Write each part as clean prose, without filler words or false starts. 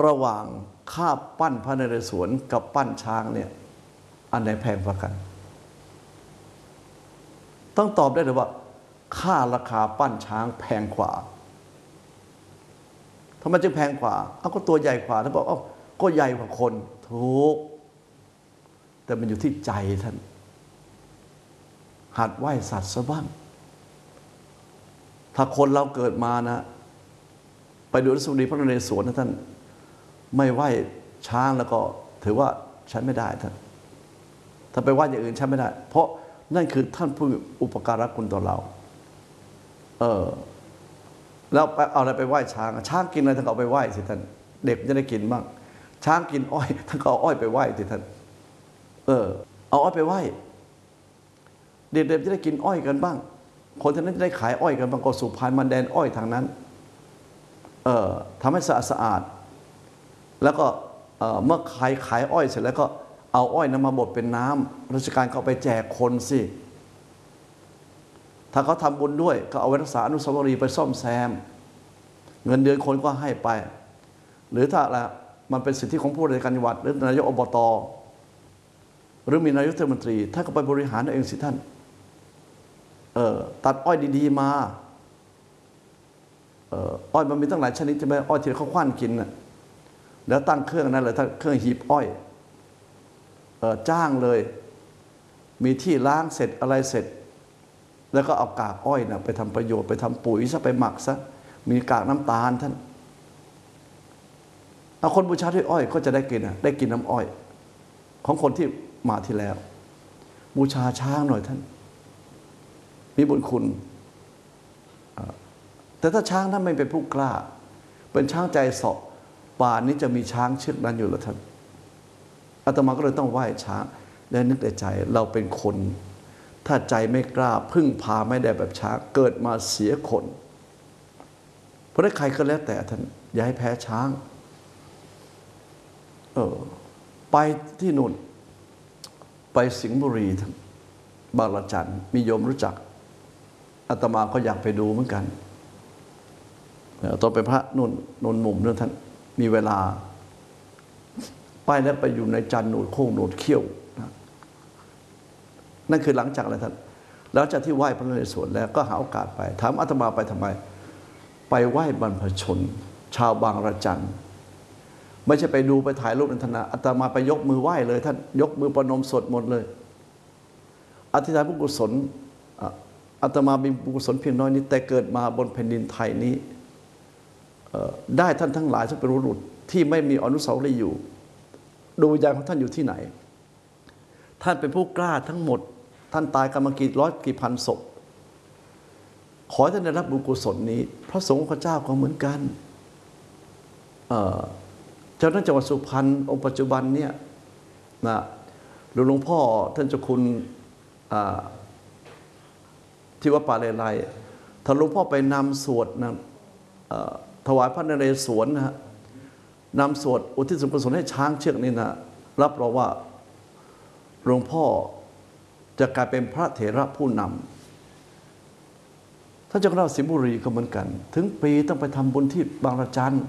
ระหว่างค่าปั้นพระนเรศวรกับปั้นช้างเนี่ยอันไหนแพงกว่ากันต้องตอบได้เลยว่าค่าราคาปั้นช้างแพงกว่าทำไมจึงแพงกว่าเอาก็ตัวใหญ่กว่าท่านบอกเอาก็ใหญ่กว่าคนถูกแต่มันอยู่ที่ใจท่านหัดไหว้สัตว์ซะบ้างถ้าคนเราเกิดมานะไปดูอนุสาวรีย์พระนเรศวรนะท่านไม่ไหว้ช้างแล้วก็ถือว่าใช้ไม่ได้ท่านถ้าไปไหว้อย่างอื่นใช้ไม่ได้เพราะนั่นคือท่านผู้อุปการะคุณต่อเราแล้วเอาอะไรไปไหว้ช้างช้างกินอะไรท่านเอาไปไหว้สิท่านเด็กจะได้กินบ้างช้างกินอ้อยท่านก็เอาอ้อยไปไหว้สิท่านเอาอ้อยไปไหว้เด็กๆจะได้กินอ้อยกันบ้างคนท่านนั้นจะได้ขายอ้อยกันบางก็สุพรรณมันแดนอ้อยทางนั้นทำให้สะอาดแล้วก็เมื่อขายอ้อยเสร็จแล้วก็เอาอ้อยนั้นมาบดเป็นน้ำราชการก็ไปแจกคนสิถ้าเขาทำบุญด้วยก็เอาไว้รักษาอนุสาวรีย์ไปซ่อมแซมเงินเดือนคนก็ให้ไปหรือถ้าอะไรมันเป็นสิทธิของผู้ราชการจังหวัดหรือนายกอบต.หรือมีนายกเทศมนตรีท่านก็ไปบริหารเองสิท่านตัดอ้อยดีๆมาอ้อยมันมีตั้งหลายชนิดใช่ไหมอ้อยที่เขาคว้านกินน่ะแล้วตั้งเครื่องนั้นเลยถ้าเครื่องหีบอ้อยจ้างเลยมีที่ล้างเสร็จอะไรเสร็จแล้วก็เอากากอ้อยนะไปทำประโยชน์ไปทำปุ๋ยซะไปหมักซะมีกากน้ำตาลท่านเอาคนบูชาด้วยอ้อยก็จะได้กินได้กินน้ำอ้อยของคนที่มาที่แล้วบูชาช้างหน่อยท่านมีบุญคุณแต่ถ้าช้างท่านไม่เป็นผู้กล้าเป็นช้างใจเสาะป่านนี้จะมีช้างเชือกนั้นอยู่หรือท่านอาตมาก็เลยต้องไหว้ช้างและนึกในใจเราเป็นคนถ้าใจไม่กล้าพึ่งพาไม่ได้แบบช้างเกิดมาเสียคนเพราะใครก็แล้วแต่ท่านอย่าให้แพ้ช้างไปที่นู่นไปสิงห์บุรีท่านบางระจันมีโยมรู้จักอาตมาก็อยากไปดูเหมือนกันตอนไปพระนุ่นมุมนั่นท่านมีเวลาไปแล้วไปอยู่ในจันหนูดโค้งหนูดเขี้ยวนั่นคือหลังจากอะไรท่านหลังจากที่ไหว้พระนเรศวรแล้วก็หาโอกาสไปถามอาตมาไปทำไมไปไหว้บรรพชนชาวบางระจันไม่ใช่ไปดูไปถ่ายรูปนันทนาอาตมาไปยกมือไหว้เลยท่านยกมือประนมสวดมนต์เลยอธิษฐานบุญกุศลอาตมามีบุญกุศลเพียงน้อยนิดแต่เกิดมาบนแผ่นดินไทยนี้ได้ท่านทั้งหลายซึ่งเป็นบุรุษที่ไม่มีอนุสาวรีย์อยู่ดวงวิญญาณของท่านอยู่ที่ไหนท่านเป็นผู้กล้าทั้งหมดท่านตายกันมากี่ร้อยกี่พันศพขอให้ท่านได้รับบุญกุศลนี้พระสงฆ์พระเจ้าก็เหมือนกันเจ้าหน้าจังหวัดสุพรรณองค์ปัจจุบันเนี่ยนะหลวงพ่อท่านเจ้าคุณที่วัดป่าเลไลถ้าหลวงพ่อไปนำสวดนะถวายพระนเรศวรนะฮะนำสวดอุทิศส่วนกุศลให้ช้างเชือกนี้นะรับรองว่าหลวงพ่อจะกลายเป็นพระเถระผู้นำท่านเจ้าคณะสิงห์บุรีก็เหมือนกันถึงปีต้องไปทำบุญที่บางระจัน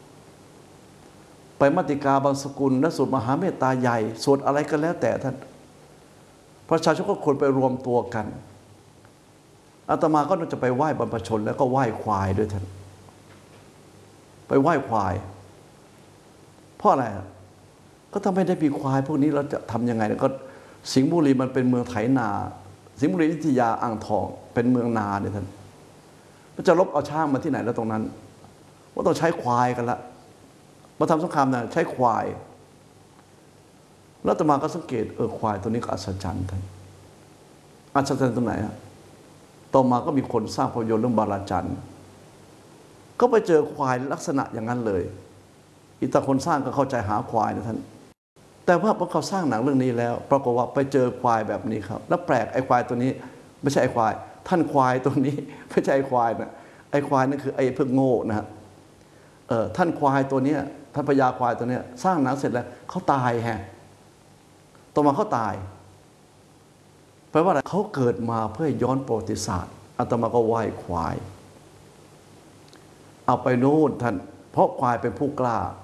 ไปมัตติกาบางสกุลและสวดมหาเมตตาใหญ่สวดอะไรก็แล้วแต่ท่านประชาชนก็ควรไปรวมตัวกันอาตมาก็จะไปไหว้บรรพชนแล้วก็ไหว้ควายด้วยท่านไปไหว้ควายเพราะอะไรก็ทำให้ได้มีควายพวกนี้เราจะทำยังไงก็สิงห์บุรีมันเป็นเมืองไถนาสิงห์บุรีอยุธยาอ่างทองเป็นเมืองนาเนี่ยท่านแล้วจะลบเอาช้างมาที่ไหนแล้วตรงนั้นว่าต้องใช้ควายกันละมาทำสงครามนะใช้ควายแล้วอาตมาก็สังเกตควายตัวนี้ก็อัศจรรย์ท่านอัศจรรย์ตรงไหนต่อมาก็มีคนสร้างภาพยนตร์เรื่องบาราจันก็ไปเจอควายลักษณะอย่างนั้นเลยอีตาคนสร้างก็เข้าใจหาควายนะท่านแต่ว่าพอเขาสร้างหนังเรื่องนี้แล้วปรากฏว่าไปเจอควายแบบนี้ครับแล้วแปลกไอ้ควายตัวนี้ไม่ใช่ไอ้ควายท่านควายตัวนี้ไม่ใช่ไอ้ควายนะไอ้ควายนั่นคือไอ้เพิ่งโง่นะฮะท่านควายตัวนี้ท่านพญาควายตัวนี้สร้างหนังเสร็จแล้วเขาตายต่อมาเขาตายแปลว่าอะไรเขาเกิดมาเพื่อย้อนประวัติศาสตร์อาตมาก็ไหว้ควายเอาไปโน่นท่านเพราะควายเป็นผู้กล้า